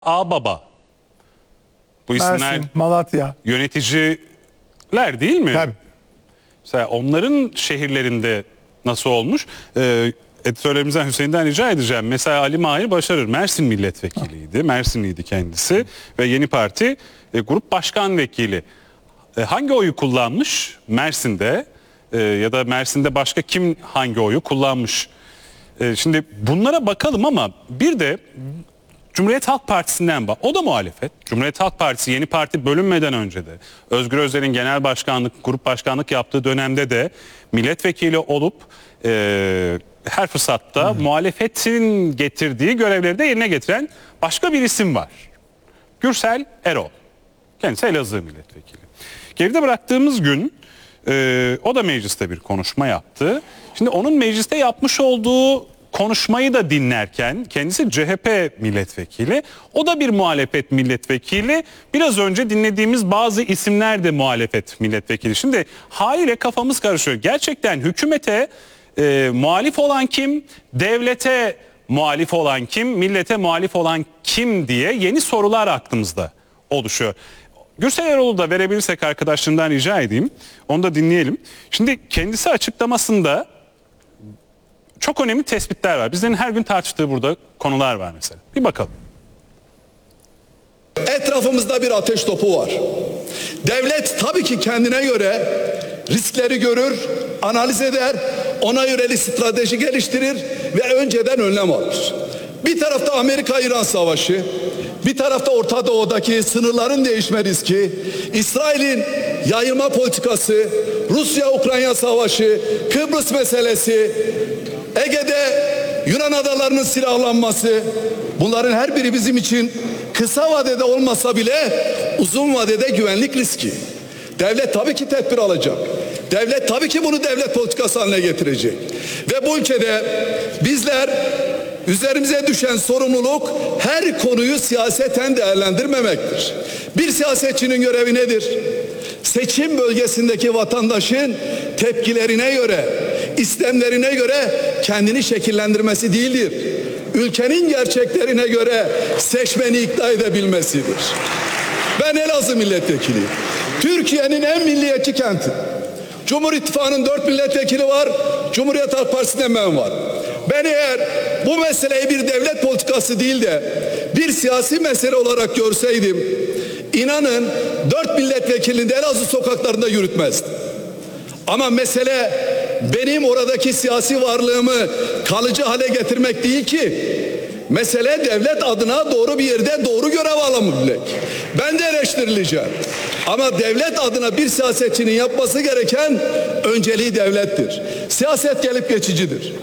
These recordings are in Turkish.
Ağbaba. Bu isimler Mersin, Malatya. yöneticiler değil mi? Tabii. Mesela onların şehirlerinde nasıl olmuş? Editörlerimizden Hüseyin'den rica edeceğim. Mesela Ali Mahir Başarır Mersin milletvekiliydi. Mersinliydi kendisi ve Yeni Parti grup başkan vekili. Hangi oyu kullanmış Mersin'de ya da Mersin'de başka kim hangi oyu kullanmış? Şimdi bunlara bakalım ama bir de Cumhuriyet Halk Partisi'nden bak. O da muhalefet. Cumhuriyet Halk Partisi Yeni Parti bölünmeden önce de Özgür Özel'in genel başkanlık, grup başkanlık yaptığı dönemde de milletvekili olup her fırsatta muhalefetin getirdiği görevleri de yerine getiren başka bir isim var. Gürsel Erol. Kendisi Elazığ milletvekili. Geride bıraktığımız gün o da mecliste bir konuşma yaptı. Şimdi onun mecliste yapmış olduğu konuşmayı da dinlerken kendisi CHP milletvekili, o da bir muhalefet milletvekili. Biraz önce dinlediğimiz bazı isimler de muhalefet milletvekili. Şimdi haliyle kafamız karışıyor. Gerçekten hükümete muhalif olan kim, devlete muhalif olan kim, millete muhalif olan kim diye yeni sorular aklımızda oluşuyor. Gürsel Erol'u da verebilirsek arkadaşlarımdan rica edeyim. Onu da dinleyelim. Şimdi kendisi açıklamasında çok önemli tespitler var. Bizlerin her gün tartıştığı burada konular var mesela. Bir bakalım. Etrafımızda bir ateş topu var. Devlet tabii ki kendine göre riskleri görür, analiz eder, ona yönelik strateji geliştirir ve önceden önlem alır. Bir tarafta Amerika-İran savaşı, bir tarafta Orta Doğu'daki sınırların değişme riski, İsrail'in yayılma politikası, Rusya-Ukrayna savaşı, Kıbrıs meselesi, Ege'de Yunan adalarının silahlanması, bunların her biri bizim için kısa vadede olmasa bile uzun vadede güvenlik riski. Devlet tabii ki tedbir alacak. Devlet tabii ki bunu devlet politikası haline getirecek. Ve bu ülkede bizler üzerimize düşen sorumluluk her konuyu siyaseten değerlendirmemektir. Bir siyasetçinin görevi nedir? Seçim bölgesindeki vatandaşın tepkilerine göre, istemlerine göre kendini şekillendirmesi değildir. Ülkenin gerçeklerine göre seçmeni ikna edebilmesidir. Ben Elazığ milletvekiliyim. Türkiye'nin en milliyetçi kenti. Cumhur İttifakı'nın 4 milletvekili var. Cumhuriyet Halk Partisi'nden ben var. Ben eğer bu meseleyi bir devlet politikası değil de bir siyasi mesele olarak görseydim, inanın 4 milletvekilini de Elazığ sokaklarında yürütmezdim. Ama mesele benim oradaki siyasi varlığımı kalıcı hale getirmek değil ki. Mesele devlet adına doğru bir yerde doğru görev alabilmek. Ben de eleştirileceğim. Ama devlet adına bir siyasetçinin yapması gereken önceliği devlettir. Siyaset gelip geçicidir.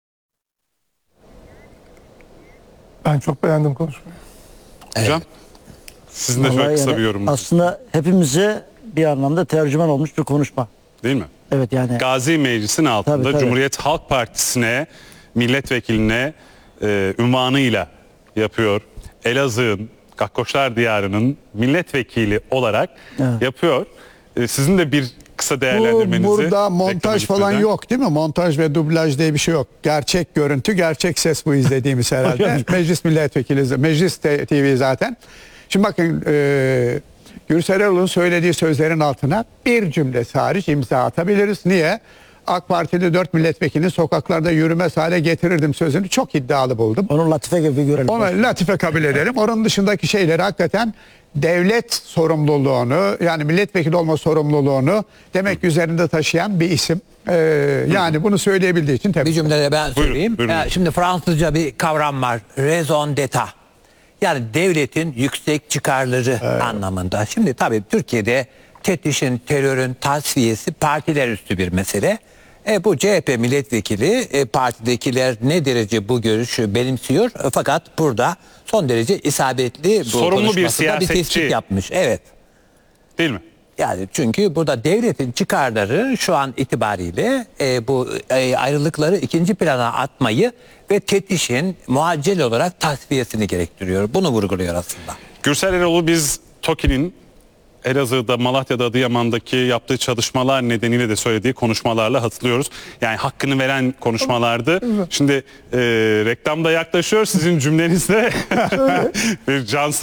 Ben çok beğendim konuşmayı. Hocam sizin de şöyle kısa bir yorumunuz. Aslında hepimize bir anlamda tercüman olmuş bir konuşma. Değil mi? Evet yani. Gazi Meclisi'nin altında Tabii. Cumhuriyet Halk Partisi'ne milletvekiline ünvanıyla yapıyor. Elazığ'ın, Gakkoşlar Diyarı'nın milletvekili olarak yapıyor. Sizin de bir kısa değerlendirmenizi... Burada montaj falan yok değil mi? Montaj ve dublaj diye bir şey yok. Gerçek görüntü, gerçek ses bu izlediğimiz herhalde. Meclis milletvekili, Meclis TV zaten. Şimdi bakın Gürsel Erol'un söylediği sözlerin altına bir cümlesi hariç imza atabiliriz. Niye? AK Partili 4 milletvekilini sokaklarda yürümez hale getirirdim sözünü çok iddialı buldum. Onu latife gibi görelim. Onu latife kabul edelim. Onun dışındaki şeyleri hakikaten devlet sorumluluğunu, yani milletvekili olma sorumluluğunu demek üzerinde taşıyan bir isim. Yani bunu söyleyebildiği için tebrik Bir cümlede ben söyleyeyim. Buyurun. Şimdi Fransızca bir kavram var. Raison d'etat. Yani devletin yüksek çıkarları anlamında. Şimdi tabii Türkiye'de teftişin, terörün tasfiyesi partiler üstü bir mesele. Bu CHP milletvekili partidekiler ne derece bu görüşü benimsiyor, fakat burada son derece isabetli bu sorumlu bir siyasetçi tespit yapmış. Evet. Değil mi? Yani çünkü burada devletin çıkarları şu an itibariyle bu ayrılıkları ikinci plana atmayı ve teftişin muaccel olarak tasfiyesini gerektiriyor. Bunu vurguluyor aslında. Gürsel Erol'u biz TOKİ'nin Elazığ'da, Malatya'da, Adıyaman'daki yaptığı çalışmalar nedeniyle de söylediği konuşmalarla hatırlıyoruz. Yani hakkını veren konuşmalardı. Şimdi reklamda yaklaşıyor. Sizin cümlenizde bir Cansu